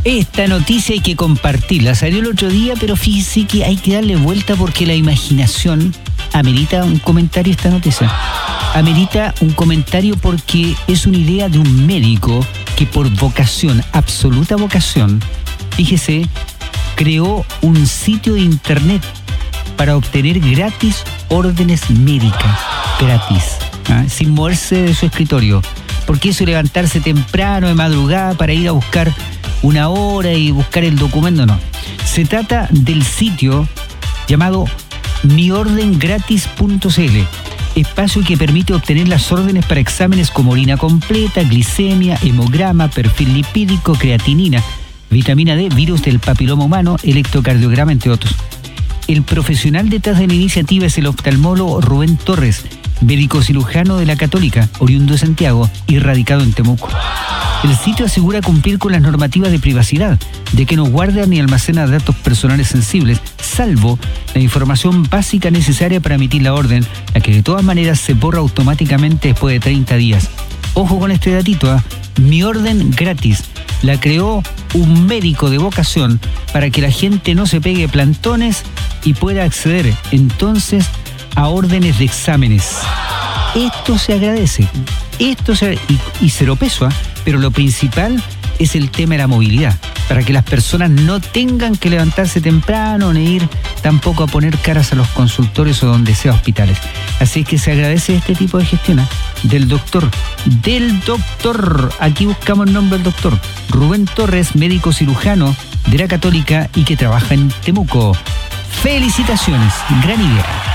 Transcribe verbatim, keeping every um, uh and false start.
Esta noticia hay que compartirla. Salió el otro día, pero fíjese que hay que darle vuelta porque la imaginación amerita un comentario esta noticia. Amerita un comentario porque es una idea de un médico que por vocación, absoluta vocación, fíjese, creó un sitio de internet para obtener gratis órdenes médicas. Gratis. ¿Ah? Sin moverse de su escritorio. Porque eso levantarse temprano, de madrugada, para ir a buscar una hora y buscar el documento, no. Se trata del sitio llamado mi orden gratis punto c l, espacio que permite obtener las órdenes para exámenes como orina completa, glicemia, hemograma, perfil lipídico, creatinina, vitamina D, virus del papiloma humano, electrocardiograma, entre otros. El profesional detrás de la iniciativa es el oftalmólogo Rubén Torres, médico cirujano de la Católica, oriundo de Santiago y radicado en Temuco. El sitio asegura cumplir con las normativas de privacidad, de que no guarda ni almacena datos personales sensibles, salvo la información básica necesaria para emitir la orden, la que de todas maneras se borra automáticamente después de treinta días. Ojo con este datito, ¿eh? Mi orden gratis. La creó un médico de vocación para que la gente no se pegue plantones y pueda acceder entonces a órdenes de exámenes. Esto se agradece. Esto se, y, y cero peso, ¿eh? Pero lo principal es el tema de la movilidad, para que las personas no tengan que levantarse temprano ni ir tampoco a poner caras a los consultorios o donde sea hospitales. Así es que se agradece este tipo de gestión, ¿eh? Del doctor, del doctor, aquí buscamos el nombre del doctor, Rubén Torres, médico cirujano de la Católica y que trabaja en Temuco. Felicitaciones, gran idea.